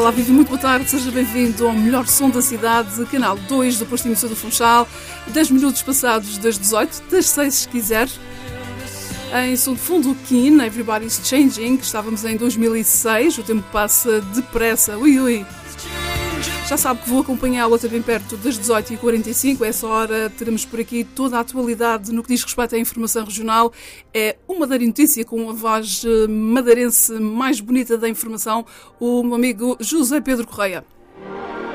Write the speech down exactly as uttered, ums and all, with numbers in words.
Olá, vive, muito boa tarde, seja bem-vindo ao melhor som da cidade, canal dois do Posto de Emissão do Funchal, dez minutos passados das dezoito, das seis se quiser. Em som de fundo, Keen, Everybody's Changing, estávamos em dois mil e seis, o tempo passa depressa, ui ui. Já sabe que vou acompanhá-lo até bem perto das dezoito e quarenta e cinco, a essa hora teremos por aqui toda a atualidade no que diz respeito à informação regional. É o Madeira Notícia com a voz madeirense mais bonita da informação, o meu amigo José Pedro Correia.